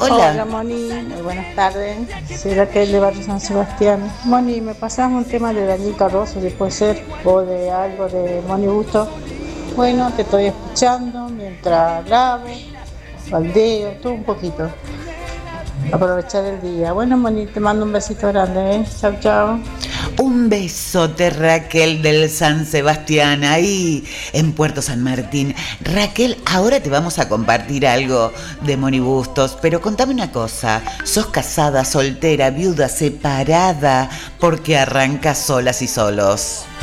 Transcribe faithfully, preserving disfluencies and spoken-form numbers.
Hola. Hola, Moni, muy buenas tardes. Soy Raquel de Barrio San Sebastián. Moni, ¿me pasás un tema de Daniel Carrozo, si puede ser? O de algo de Moni Gusto. Bueno, te estoy escuchando mientras lavo, baldeo, todo un poquito. Aprovechar el día. Bueno, Moni, te mando un besito grande, ¿eh? Chao, chao. Un besote, Raquel del San Sebastián, ahí en Puerto San Martín. Raquel, ahora te vamos a compartir algo de Moni Bustos, pero contame una cosa. ¿Sos casada, soltera, viuda, separada? Porque arrancas solas y solos.